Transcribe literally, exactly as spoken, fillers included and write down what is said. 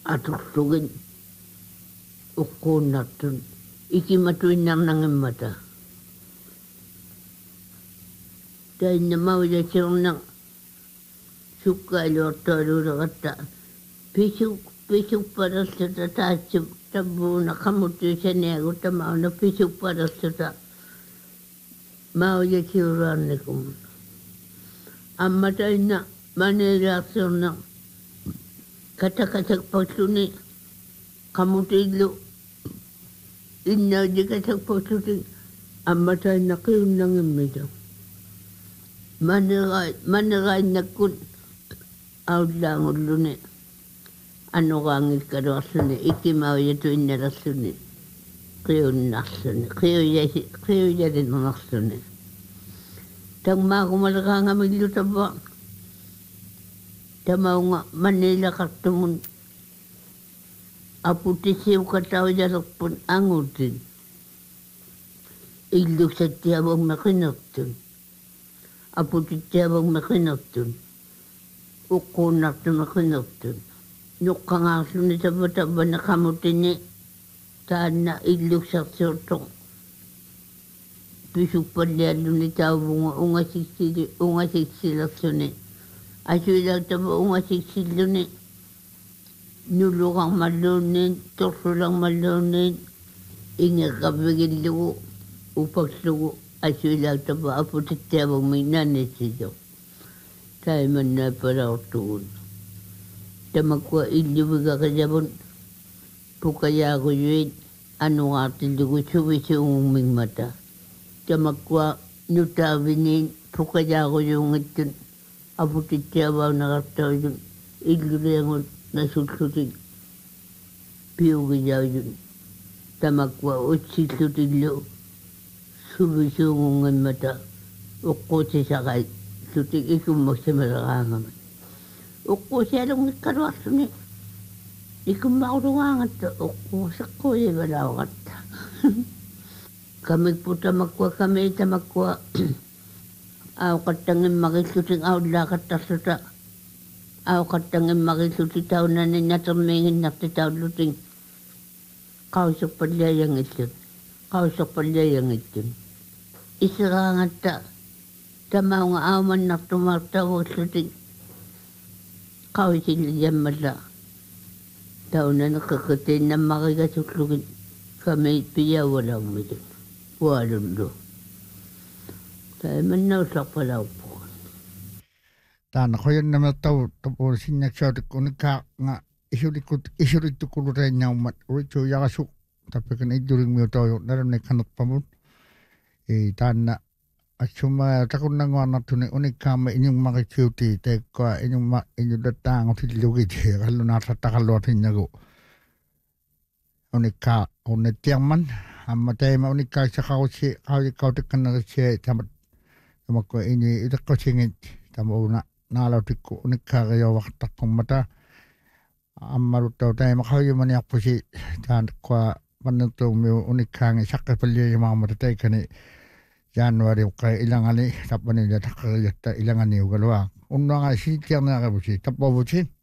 atuktugin ukkuunnartun ikimatuinnarnangimmata tainna maujasirnaq sukkailuortoiluuleqatta pisu pisupparassuta taatsu tabbuuna qamuttuisaniagu tamauna pisupparassuta maujasiuraannikum amma tainna maneeraarsiornaq katakatakpassuni qamutillu innaujikatakpassuti amma tainna qiunnangimmita manerai manerainnakkun aullaangulluni anuqaangikkaluarsuni ikkimaujatu innalassuni qiunnarsuni qiuyasi qiuyalinernarsuni tangmaaqumalaqaangamillu tavva tamaunga manilaqartumun aputisiukataujalerpun angutin illuksattiavugme qinertun aputittiavugme qinertun ukkuunnartume qinertun nuqqangaarluni tavva tavvana qamutini taanna illuksarsiortoq pisuppallialluni tauvunga ungasiksili ungasiksilersuni asuilauttava ungasiksi-lluni nulluqarmalluunniin torsularmalluunniin ingeqqavvigillugu upallugu asuilauttava aputittiavugmi naannissiso taimannaapalaortugun tamakkua illuvigaqijavun pukayaagujuit anuqaartillugu suvisuungummingmata tamakkua nutaaviniin pukayaagujuungittun aputittiavaunaqartaujun illuliangut nasullutik piugijaujun tamakkua utsillutillu suvisuungungimmata uqquutisaqai lutik ikummaksamaleqaangama uqquusialungikkaluarsuni ikummaqulugaangatta uqquuseqquuyivalauqatta kamikpu tamakkua kami tamakkua auqattangimmakillutik aullaaqattarluta auqattangimmakilluti taunani natermiinginnarti taullutin qauserpalliayangillut qauserpalliayangittun iseraangatta tamaunga aumannartumaartavuullutik qausilliammalla taunani qiqqitiinnammaqigasullukin kami piyauvalaumitun pualullu taimannausarpalauppu taana qoyannamattau tapuusinnaksautikkunikkaa isulikut isurittukulureinnaummat uritsuuyaqasu tappakan idduringmiutauju narunni kanerpamun i taanna assuma takunnanguarnartuni unikkaama inyungmaqitsiuti taikkua inyungma inyullattaangutillugiti qallunaarrattaqalluartinnagu unikkaa unnattiarman amma taima unikkaissaqarussi qaujikkautikkannerissiai tamat tamakku ini ileqqusingit tamuuna naalautikku unikkaariorvartaqqormata ammaluttau taima qaujumaniarpusi taanqua mannertuummiu unikkaangi saqqipalliimaarmata taikkani januari uqqai ilangani tappanilla taqqariyatta ilangani ugalua unnuanga siitiarneaqapusi tappavusi